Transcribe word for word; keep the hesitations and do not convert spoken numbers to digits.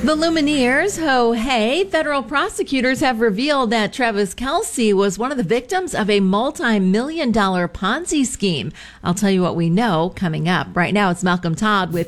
The Lumineers, ho hey, federal prosecutors have revealed that Travis Kelce was one of the victims of a multi-million dollar Ponzi scheme. I'll tell you what we know coming up. Right now, it's Malcolm Todd with